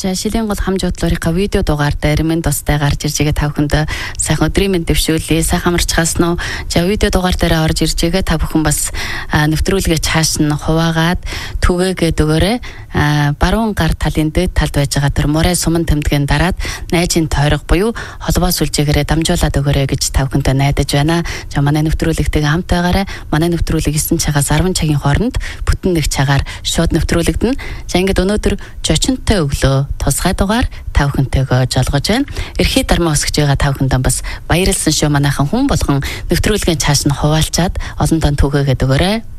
За шилийн гол хамж бодлорынхаа видео дугаар дээр минь тустай гарч ирж байгаа та бүхэнд сайхан өдрийн мэнд дэвшүүлье. Сайхан амарчгаас нь. За видео дугаар дээр орж ирж байгаа та бүхэн бас нэвтрүүлгээ цааш нь хуваагаад түгээгээд өгөөрэй. Баруун гар талын дээд талд байж байгаа тэр морай суман тэмдгэн дараад найжийн тойрог буюу холбоо сүлжээгээрээ дамжуулаад өгөөрэй гэж та бүхэнтэй найдаж байна. За манай нэвтрүүлэгтэйгээ хамт байгаарай. Манай нэвтрүүлэг 9 цагаас 10 цагийн хооронд бүтэн нэг цагаар шууд нэвтрүүлэгдэнэ. За ингээд өнөөдөр жочинтой өглөө тусгай дугаар та бүхэнтэйгээ жолгож байна. Эрхий дармаа өсгөж байгаа та бүхэндээ бас баярлсан шүү. Манайхан хүн болгон нэвтрүүлгийн цааш нь хуваалцаад олон тон түгээгээд өгөөрэй.